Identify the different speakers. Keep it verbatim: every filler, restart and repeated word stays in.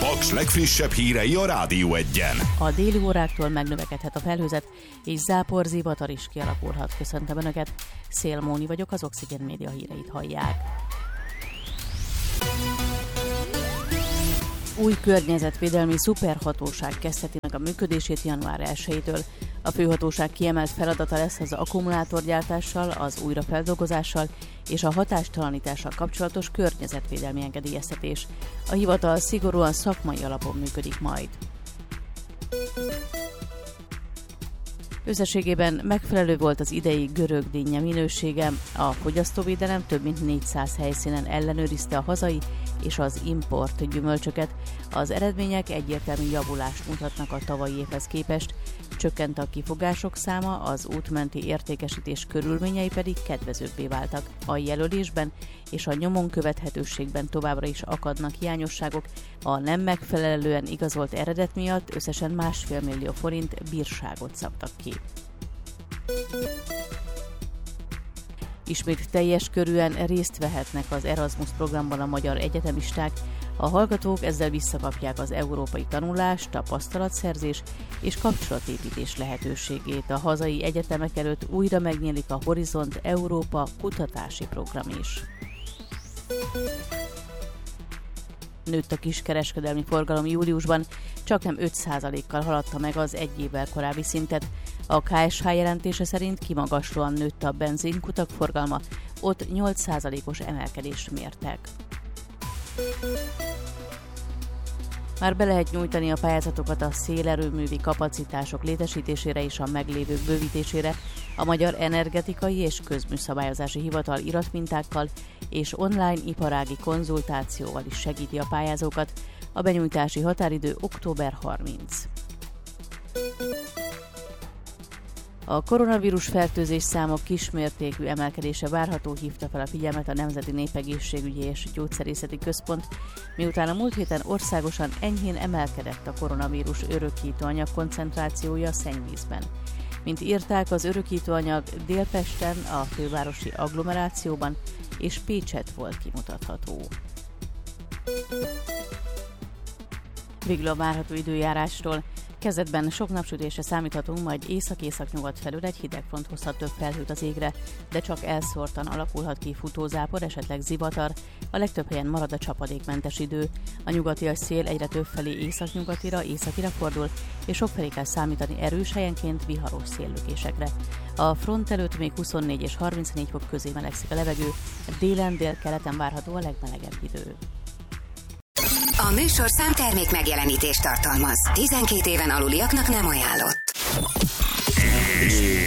Speaker 1: Paks legfrissebb hírei a Rádió Egyen.
Speaker 2: A déli óráktól megnövekedhet a felhőzet, és zápor, zivatar is kialakulhat. Köszöntöm Önöket, Szél Móni vagyok, az Oxygen Média híreit hallják. Új környezetvédelmi szuperhatóság kezdheti meg a működését január elsejétől. A főhatóság kiemelt feladata lesz az akkumulátorgyártással, az újrafeldolgozással és a hatástalanítással kapcsolatos környezetvédelmi engedélyeztetés. A hivatal szigorúan szakmai alapon működik majd. Összességében megfelelő volt az idei görög dinnye minősége. A fogyasztóvédelem több mint négyszáz helyszínen ellenőrizte a hazai és az import gyümölcsöket. Az eredmények egyértelmű javulást mutatnak a tavalyi évhez képest, csökkent a kifogások száma, az útmenti értékesítés körülményei pedig kedvezőbbé váltak. A jelölésben és a nyomon követhetőségben továbbra is akadnak hiányosságok, a nem megfelelően igazolt eredet miatt összesen másfél millió forint bírságot szabtak ki. Ismét teljes körűen részt vehetnek az Erasmus programban a magyar egyetemisták. A hallgatók ezzel visszakapják az európai tanulás, tapasztalatszerzés és kapcsolatépítés lehetőségét. A hazai egyetemek előtt újra megnyílik a Horizont Európa kutatási program is. Nőtt a kiskereskedelmi forgalom júliusban, csaknem öt százalékkal haladta meg az egy évvel korábbi szintet. A ká es há jelentése szerint kimagaslóan nőtt a benzinkutak forgalma, ott nyolc százalékos emelkedést mértek. Már be lehet nyújtani a pályázatokat a szélerőművi kapacitások létesítésére és a meglévők bővítésére. A Magyar Energetikai és Közműszabályozási Hivatal iratmintákkal és online iparági konzultációval is segíti a pályázókat. A benyújtási határidő október harmincadika. A koronavírus fertőzés számok kismértékű emelkedése várható, hívta fel a figyelmet a Nemzeti Népegészségügyi és Gyógyszerészeti Központ, miután a múlt héten országosan enyhén emelkedett a koronavírus örökítőanyag koncentrációja a szennyvízben. Mint írták, az örökítőanyag Délpesten, a fővárosi agglomerációban és Pécsett volt kimutatható. Végül a várható időjárásról. Kezdetben sok napsütésre számíthatunk, majd észak-északnyugat felől egy hideg front hozhat több felhőt az égre, de csak elszórtan alakulhat ki futózápor, esetleg zivatar, a legtöbb helyen marad a csapadékmentes idő. A nyugatias szél egyre több felé északnyugatira, északira fordul, és sokfelé kell számítani erős, helyenként viharos széllökésekre. A front előtt még huszonnégy és harmincnégy fok közé melegszik a levegő, délen délkeleten várható a legmelegebb idő.
Speaker 3: A műsorszám termék megjelenítést tartalmaz. tizenkét éven aluliaknak nem ajánlott.